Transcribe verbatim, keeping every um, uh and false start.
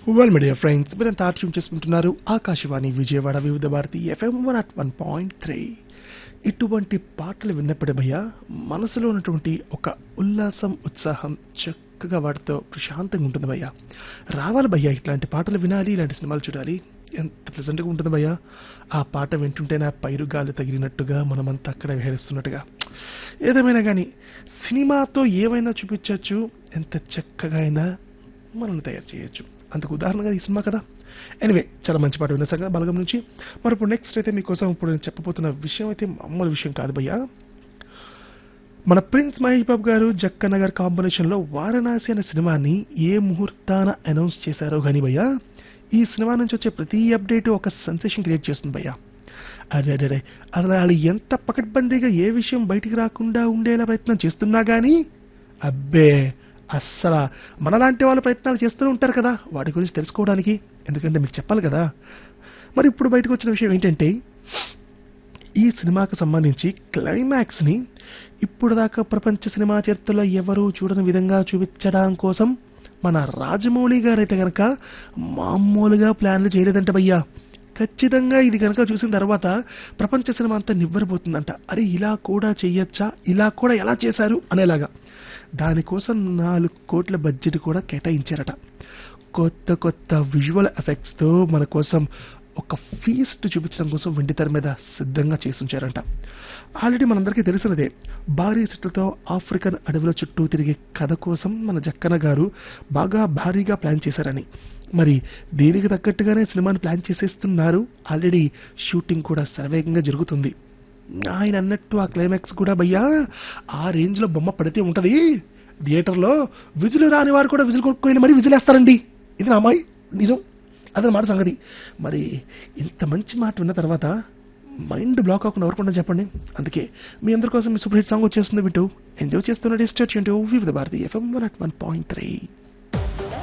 Well media friends, మీరంతా ఆర్ట్యూన్ చేసుకుంటున్నారు ఆకాశవాణి విజయవాడ వివిధ Bharati FM one at one point three. ఇటువంటి పాటలు విన్నప్పుడు భయ్య మనసులో ఉన్నటువంటి ఒక ఉల్లాసం, ఉత్సాహం చక్కగా వాటితో ప్రశాంతంగా ఉంటుంది భయ్య. రావాలి భయ్య, ఇట్లాంటి పాటలు వినాలి, ఇలాంటి సినిమాలు చూడాలి. ఎంత ప్లెజెంట్గా ఉంటుంది భయ్య. ఆ పాట వింటుంటే నా పైరు గాలి తగిలినట్టుగా, మనమంతా అక్కడ విహరిస్తున్నట్టుగా. ఏదేమైనా కానీ సినిమాతో ఏమైనా చూపించవచ్చు, ఎంత చక్కగా అయినా మనల్ని తయారు చేయొచ్చు. అందుకు ఉదాహరణగా ఈ సినిమా కదా. ఎనివే, చాలా మంచి పాట వినేసాగా బలగం నుంచి. మరి ఇప్పుడు నెక్స్ట్ అయితే మీకోసం ఇప్పుడు నేను చెప్పబోతున్న విషయం అయితే మామూలు విషయం కాదు భయ్యా. మన ప్రిన్స్ మహేష్ బాబు గారు జక్కన్న గారి కాంబినేషన్ లో వారణాసి అనే సినిమాని ఏ ముహూర్తాన అనౌన్స్ చేశారో కానీ భయ్యా, ఈ సినిమా నుంచి వచ్చే ప్రతి అప్డేట్ ఒక సెన్సేషన్ క్రియేట్ చేస్తుంది భయ్యా. అరే అరే అసలు వాళ్ళు ఎంత పకడ్బందీగా ఏ విషయం బయటికి రాకుండా ఉండేలా ప్రయత్నం చేస్తున్నా గానీ అబ్బే, అస్సలు మనలాంటి వాళ్ళు ప్రయత్నాలు చేస్తూ ఉంటారు కదా వాటి గురించి తెలుసుకోవడానికి. ఎందుకంటే మీకు చెప్పాలి కదా. మరి ఇప్పుడు బయటకు వచ్చిన విషయం ఏంటంటే, ఈ సినిమాకు సంబంధించి క్లైమాక్స్ ని ఇప్పుడు దాకా ప్రపంచ సినిమా చరిత్రలో ఎవరూ చూడని విధంగా చూపించడం కోసం మన రాజమౌళి గారైతే గనక మామూలుగా ప్లాన్లు చేయలేదంట భయ్యా. ఖచ్చితంగా ఇది కనుక చూసిన తర్వాత ప్రపంచ సినిమా అంతా నివ్వరిపోతుందంట. అరే, ఇలా కూడా చెయ్యొచ్చా, ఇలా కూడా ఎలా చేశారు అనేలాగా. దానికోసం నాలుగు కోట్ల బడ్జెట్ కూడా కేటాయించారట. కొత్త కొత్త విజువల్ ఎఫెక్ట్స్ తో మన కోసం ఒక ఫీస్ట్ చూపించడం కోసం వెండి తెర మీద సిద్ధంగా చేసుంచారంట. ఆల్రెడీ మనందరికీ తెలిసినదే, భారీ సెట్లతో ఆఫ్రికన్ అడవిలో చుట్టూ తిరిగే కథ కోసం మన జక్కన్న గారు బాగా భారీగా ప్లాన్ చేశారని. మరి దీనికి తగ్గట్టుగానే సినిమాని ప్లాన్ చేసేస్తున్నారు. ఆల్రెడీ షూటింగ్ కూడా శరవేగంగా జరుగుతుంది. ఆయన అన్నట్టు ఆ క్లైమాక్స్ కూడా భయ్యా ఆ రేంజ్ లో బొమ్మ పడితే ఉంటది. థియేటర్లో విజులు రాని వారు కూడా విజులు కొట్టుకుని మరీ విజులేస్తారండి. ఇది నా అమ్మాయి నిజం, అదనమాట సంగతి. మరి ఇంత మంచి మాట విన్న తర్వాత మైండ్ బ్లాక్ అవ్వకుండా ఎవరుకుండా చెప్పండి. అందుకే మీ అందరి కోసం మీ సూపర్ హిట్ సాంగ్ వచ్చేస్తుంది. వింటూ ఎంజాయ్ చేస్తున్న డిస్టర్చ్ వివిధ Bharati FM one at one point three.